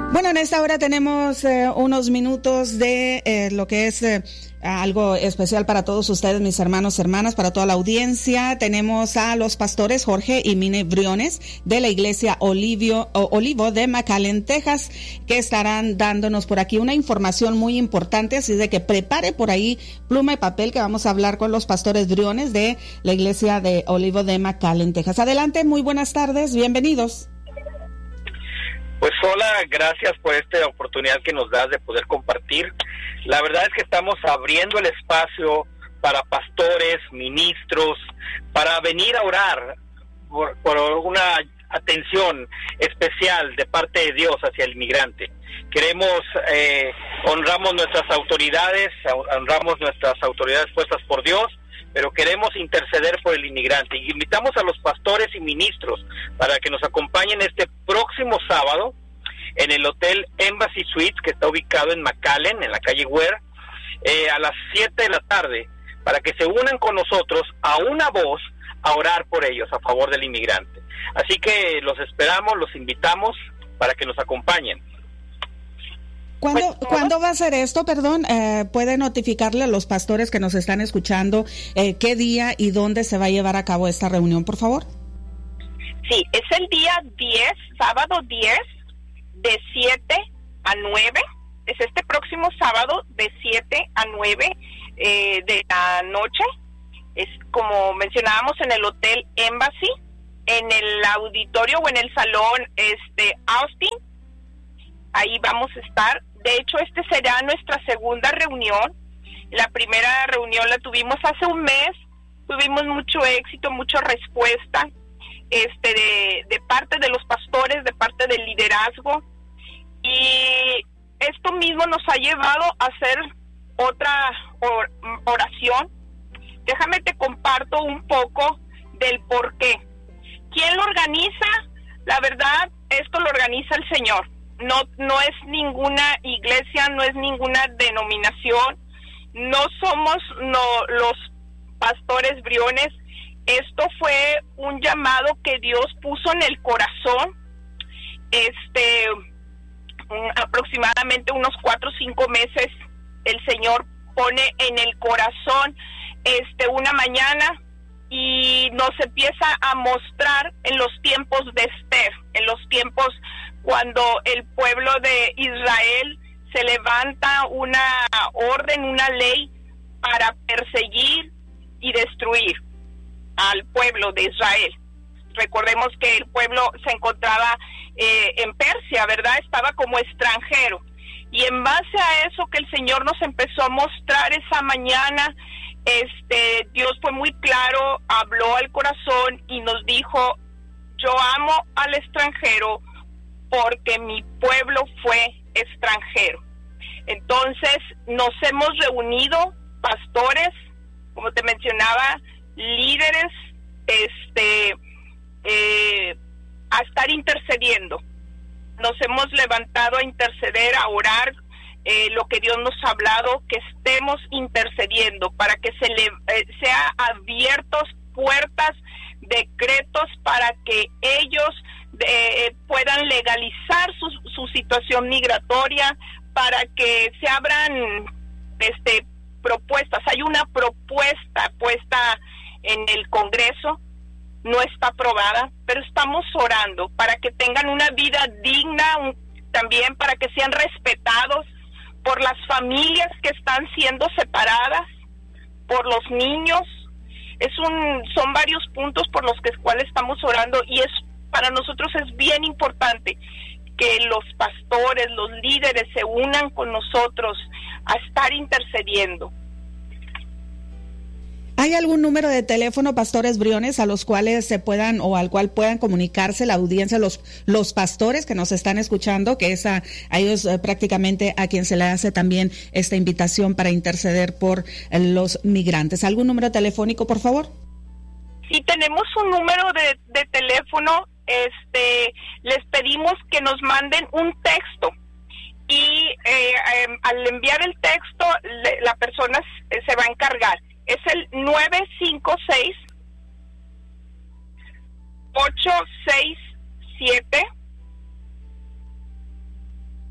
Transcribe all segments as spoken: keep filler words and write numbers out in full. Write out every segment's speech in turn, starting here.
Bueno, en esta hora tenemos eh, unos minutos de eh, lo que es eh, algo especial para todos ustedes, mis hermanos, hermanas, para toda la audiencia. Tenemos a los pastores Jorge y Mine Briones de la iglesia Olivio, o, Olivo de McAllen, Texas, que estarán dándonos por aquí una información muy importante, así de que prepare por ahí pluma y papel, que vamos a hablar con los pastores Briones de la iglesia de Olivo de McAllen, Texas. Adelante, muy buenas tardes, bienvenidos. Pues hola, gracias por esta oportunidad que nos das de poder compartir. La verdad es que estamos abriendo el espacio para pastores, ministros, para venir a orar por, por una atención especial de parte de Dios hacia el inmigrante. Queremos, eh, honramos nuestras autoridades, honramos nuestras autoridades puestas por Dios, pero queremos interceder por el inmigrante. Y invitamos a los pastores y ministros para que nos acompañen este próximo sábado en el Hotel Embassy Suites, que está ubicado en McAllen, en la calle Ware, eh, a las siete de la tarde, para que se unan con nosotros a una voz a orar por ellos, a favor del inmigrante. Así que los esperamos, los invitamos para que nos acompañen. ¿Cuándo, ¿Cuándo va a ser esto? Perdón, eh, ¿puede notificarle a los pastores que nos están escuchando eh, qué día y dónde se va a llevar a cabo esta reunión, por favor? Sí, es el día diez, sábado diez, de siete a nueve. Es este próximo sábado de siete a nueve eh, de la noche. Es como mencionábamos en el Hotel Embassy, en el auditorio o en el salón este Austin. Ahí vamos a estar. De hecho, este será nuestra segunda reunión. La primera reunión la tuvimos hace un mes. Tuvimos mucho éxito, mucha respuesta este, de, de parte de los pastores, de parte del liderazgo. Y esto mismo nos ha llevado a hacer otra or, oración. Déjame te comparto un poco del por qué. ¿Quién lo organiza? La verdad, esto lo organiza el Señor. No, no es ninguna iglesia, no es ninguna denominación, no somos no, los pastores Briones. Esto fue un llamado que Dios puso en el corazón, este, un, aproximadamente unos cuatro o cinco meses. El Señor pone en el corazón, este, una mañana, y nos empieza a mostrar en los tiempos de Esther, en los tiempos cuando el pueblo de Israel se levanta una orden, una ley para perseguir y destruir al pueblo de Israel. Recordemos que el pueblo se encontraba eh, en Persia, ¿verdad? Estaba como extranjero. Y en base a eso que el Señor nos empezó a mostrar esa mañana, este, Dios fue muy claro, habló al corazón y nos dijo: yo amo al extranjero porque mi pueblo fue extranjero. Entonces nos hemos reunido pastores, como te mencionaba, líderes, este, eh, a estar intercediendo. Nos hemos levantado a interceder, a orar, eh, lo que Dios nos ha hablado, que estemos intercediendo para que se le eh, sea abiertos puertas, decretos para que ellos eh, puedan legalizar su, su situación migratoria, para que se abran este propuestas. Hay una propuesta puesta en el Congreso, no está aprobada, pero estamos orando para que tengan una vida digna, un, también para que sean respetados por las familias que están siendo separadas, por los niños. Es un, son varios puntos por los que cuales estamos orando, y es para nosotros es bien importante que los pastores, los líderes se unan con nosotros a estar intercediendo. ¿Hay algún número de teléfono, pastores Briones, a los cuales se puedan o al cual puedan comunicarse la audiencia, los los pastores que nos están escuchando, que es a, a ellos eh, prácticamente a quien se le hace también esta invitación para interceder por eh, los migrantes? ¿Algún número telefónico, por favor? Sí, tenemos un número de, de teléfono. Este, les pedimos que nos manden un texto y eh, eh, al enviar el texto le, la persona se, se va a encargar. Es el nueve cinco seis, ocho seis siete,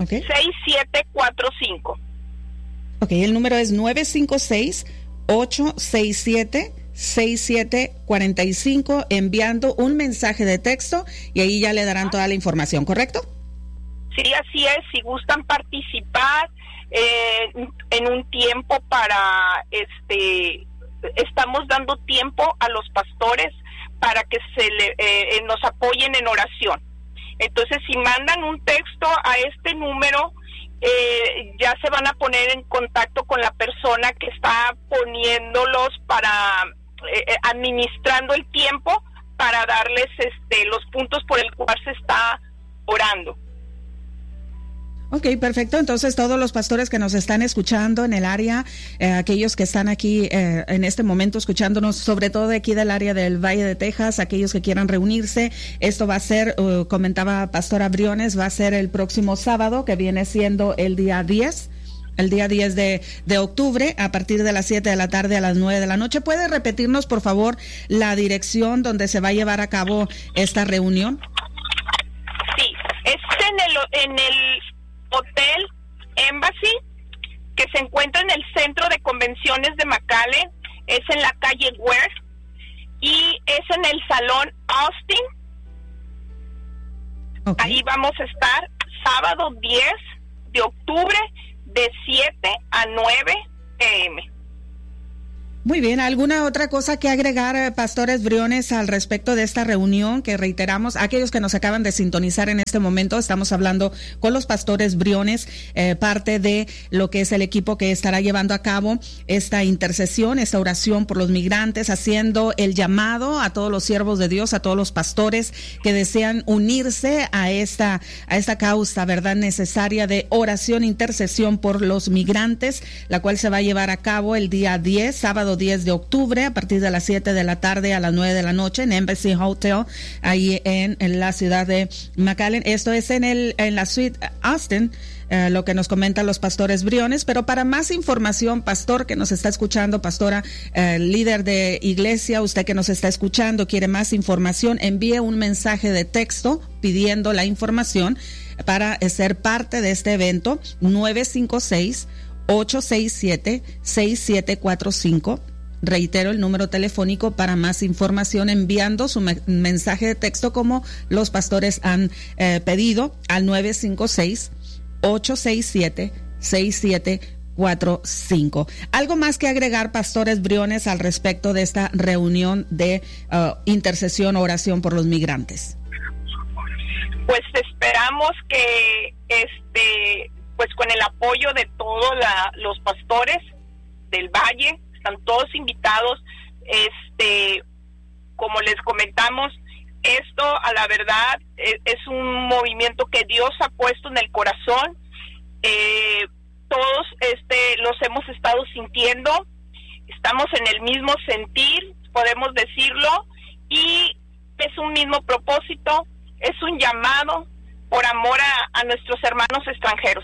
Okay. seis siete cuatro cinco. Ok, el número es nueve cinco seis, ocho seis siete, seis siete cuatro cinco, enviando un mensaje de texto y ahí ya le darán toda la información, ¿correcto? Sí, así es. Si gustan participar eh, en un tiempo para, este, estamos dando tiempo a los pastores para que se le, eh, nos apoyen en oración. Entonces, si mandan un texto a este número, eh, ya se van a poner en contacto con la persona que está poniéndolos para, eh, administrando el tiempo para darles este los puntos por el cual se está orando. Ok, perfecto. Entonces, todos los pastores que nos están escuchando en el área, eh, aquellos que están aquí eh, en este momento escuchándonos, sobre todo de aquí del área del Valle de Texas, aquellos que quieran reunirse, esto va a ser, uh, comentaba Pastora Briones, va a ser el próximo sábado, que viene siendo el día diez. El día diez de, de octubre, a partir de las siete de la tarde a las nueve de la noche. ¿Puede repetirnos, por favor, la dirección donde se va a llevar a cabo esta reunión? Sí, es en el, en el Hotel Embassy, que se encuentra en el Centro de Convenciones de McAllen, es en la calle Ware, y es en el Salón Austin. Okay. Ahí vamos a estar sábado diez de octubre de siete a nueve p m Muy bien, ¿alguna otra cosa que agregar, pastores Briones, al respecto de esta reunión que reiteramos? Aquellos que nos acaban de sintonizar en este momento, estamos hablando con los pastores Briones, eh, parte de lo que es el equipo que estará llevando a cabo esta intercesión, esta oración por los migrantes, haciendo el llamado a todos los siervos de Dios, a todos los pastores que desean unirse a esta, a esta causa, ¿verdad?, necesaria de oración, intercesión por los migrantes, la cual se va a llevar a cabo el día diez, sábado diez de octubre, a partir de las siete de la tarde a las nueve de la noche en Embassy Hotel, ahí en, en la ciudad de McAllen. Esto es en el en la suite Austin, eh, lo que nos comentan los pastores Briones. Pero para más información, pastor que nos está escuchando, pastora, eh, líder de iglesia, usted que nos está escuchando, quiere más información, envíe un mensaje de texto pidiendo la información para ser parte de este evento. Nueve cinco seis, ocho seis siete, seis siete cuatro cinco. Reitero el número telefónico para más información, enviando su me- mensaje de texto como los pastores han eh, pedido al nueve cinco seis, ocho seis siete, seis siete cuatro cinco. ¿Algo más que agregar, pastores Briones, al respecto de esta reunión de uh, intercesión o oración por los migrantes? Pues esperamos que este pues con el apoyo de todos la, los pastores del Valle, están todos invitados. Este, como les comentamos, esto a la verdad es, es un movimiento que Dios ha puesto en el corazón. Eh, todos este los hemos estado sintiendo, estamos en el mismo sentir, podemos decirlo, y es un mismo propósito, es un llamado por amor a, a nuestros hermanos extranjeros.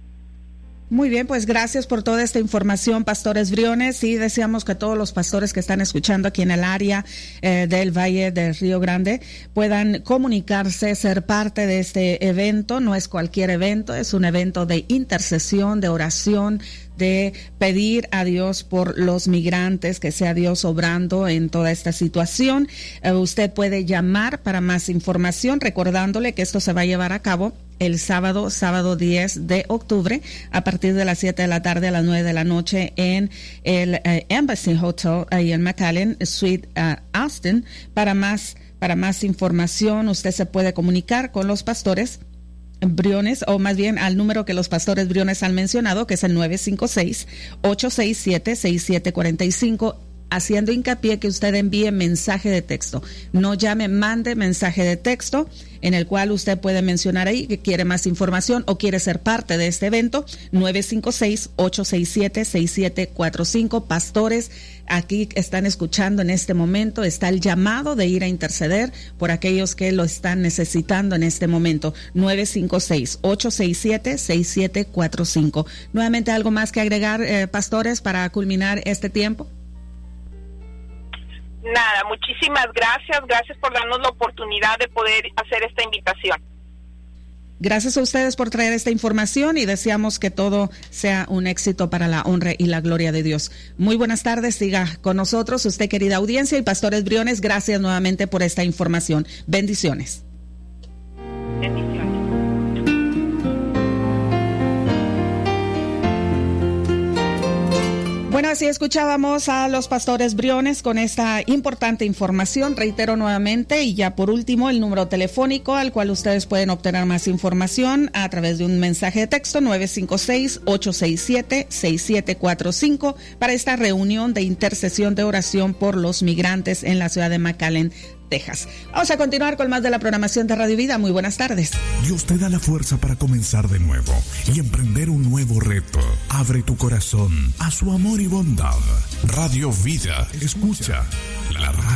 Muy bien, pues gracias por toda esta información, pastores Briones, y deseamos que todos los pastores que están escuchando aquí en el área eh, del Valle del Río Grande puedan comunicarse, ser parte de este evento. No es cualquier evento, es un evento de intercesión, de oración, de pedir a Dios por los migrantes, que sea Dios obrando en toda esta situación. Eh, usted puede llamar para más información, recordándole que esto se va a llevar a cabo el sábado, sábado diez de octubre, a partir de las siete de la tarde a las nueve de la noche en el eh, Embassy Hotel, ahí en McAllen, Suite uh, Austin. Para más, para más información, usted se puede comunicar con los pastores Briones, o más bien al número que los pastores Briones han mencionado, que es el nueve cinco seis, ocho seis siete, seis siete cuatro cinco, haciendo hincapié que usted envíe mensaje de texto. No llame, mande mensaje de texto en el cual usted puede mencionar ahí que quiere más información o quiere ser parte de este evento. Nueve cinco seis, ocho seis siete, seis siete cuatro cinco. Pastores aquí están escuchando en este momento, está el llamado de ir a interceder por aquellos que lo están necesitando en este momento. Nueve cinco seis, ocho seis siete, seis siete cuatro cinco. Nuevamente, ¿algo más que agregar, eh, pastores, para culminar este tiempo? Nada, muchísimas gracias, gracias por darnos la oportunidad de poder hacer esta invitación. Gracias a ustedes por traer esta información y deseamos que todo sea un éxito para la honra y la gloria de Dios. Muy buenas tardes, siga con nosotros usted, querida audiencia, y Pastores Briones, gracias nuevamente por esta información. Bendiciones. Bendiciones. Bueno, así escuchábamos a los Pastores Briones con esta importante información. Reitero nuevamente, y ya por último, el número telefónico al cual ustedes pueden obtener más información a través de un mensaje de texto: nueve cinco seis, ocho seis siete, seis siete cuatro cinco para esta reunión de intercesión de oración por los migrantes en la ciudad de McAllen, Texas. Vamos a continuar con más de la programación de Radio Vida. Muy buenas tardes. Dios te da la fuerza para comenzar de nuevo y emprender un nuevo reto. Abre tu corazón a su amor y bondad. Radio Vida. Escucha la radio.